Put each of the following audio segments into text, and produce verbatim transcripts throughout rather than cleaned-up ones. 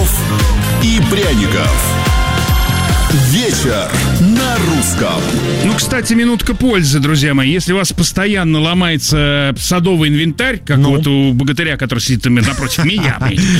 цветов и пряников. Вечер на русском. Ну, кстати, минутка пользы, друзья мои. Если у вас постоянно ломается садовый инвентарь, как ну. вот у богатыря, который сидит напротив меня,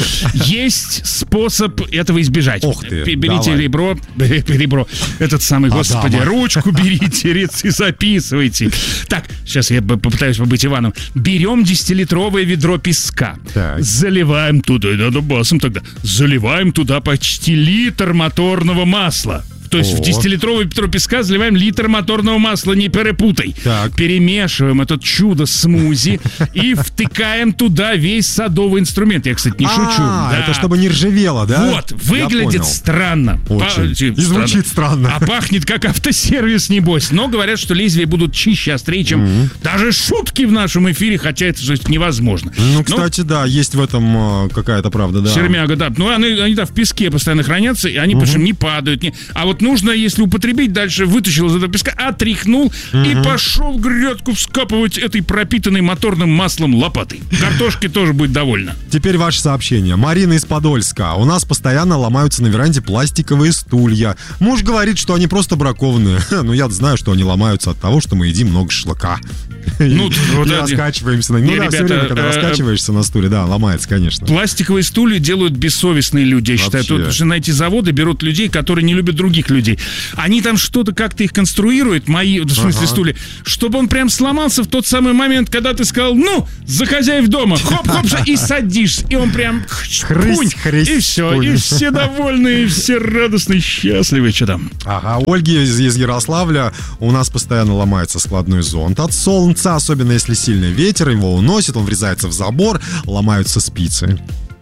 есть способ этого избежать. Ох ты, берите давай. ребро, ребро, этот самый, господи, Адама. ручку берите, и записывайте. Так, сейчас я попытаюсь побыть Иваном. Берем десятилитровое ведро песка, так. заливаем туда, надо басом тогда, заливаем туда почти литр моторного масла. То есть О. в десятилитровое ведро песка заливаем литр моторного масла, не перепутай. Так. Перемешиваем это чудо-смузи и втыкаем туда весь садовый инструмент. Я, кстати, не шучу. А, да. это чтобы не ржавело, да? Вот, выглядит странно. Очень. По... И звучит странно. А пахнет как автосервис, небось. Но говорят, что лезвия будут чище, острее, чем mm-hmm. даже шутки в нашем эфире, хотя это же невозможно. Ну, кстати, Но... да, есть в этом какая-то правда, да. Сермяга, да. Ну, они, они там в песке постоянно хранятся, и они, mm-hmm. причем, не падают. Не... А вот нужно, если употребить, дальше вытащил из этого песка, отряхнул угу. и пошел грядку вскапывать этой пропитанной моторным маслом лопатой. Картошки тоже будет довольна. Теперь ваше сообщение. Марина из Подольска. У нас постоянно ломаются на веранде пластиковые стулья. Муж говорит, что они просто бракованные. Но я знаю, что они ломаются от того, что мы едим много шашлыка. Ну, и вот и раскачиваемся. Ну не, да, ребята, все время, когда э- раскачиваешься на стуле, да, ломается, конечно. Пластиковые стулья делают бессовестные люди, я считаю. Вообще. Потому что на эти заводы берут людей, которые не любят других людей. Они там что-то как-то их конструируют, мои, в смысле ага. стулья, чтобы он прям сломался в тот самый момент, когда ты сказал, ну, за хозяев дома, хоп-хоп, и садишься. И он прям хрысть, хрысть, и все, и все довольны, и все радостные, счастливые. Что там? Ага, у Ольги из, из Ярославля у нас постоянно ломается складной зонт от солнца, особенно если сильный ветер, его уносит, он врезается в забор, ломаются спицы.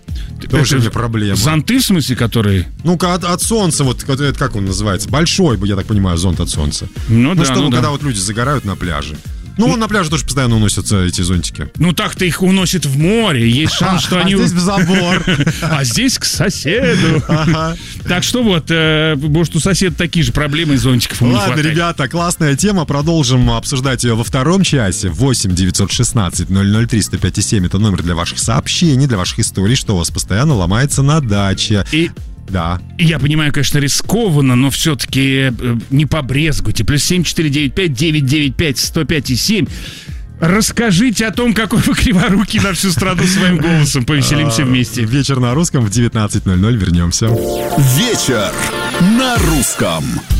Тоже не проблема. Зонты, в смысле, которые? Ну-ка, от, от солнца, вот это как он называется? Большой, я так понимаю, зонт от солнца. Ну, ну да, чтобы ну когда да. вот люди загорают на пляже. Ну, ну, на пляже тоже постоянно уносятся эти зонтики. Ну, так-то их уносит в море. Есть шанс, что а они... А здесь в забор. А здесь к соседу. Так что вот, может, у соседа такие же проблемы с зонтиков. Ладно, ребята, классная тема. Продолжим обсуждать ее во втором часе. восемь девятьсот шестнадцать ноль ноль три сто пять семь. Это номер для ваших сообщений, для ваших историй, что у вас постоянно ломается на даче. И... Да. Я понимаю, конечно, рискованно, но все-таки э, не побрезгуйте. Плюс семь четыре девять пять девять девять пять сто пять семь. Расскажите о том, какой вы криворукий на всю страну своим голосом. Повеселимся вместе. Вечер на русском в девятнадцать ноль ноль. Вернемся. Вечер на русском.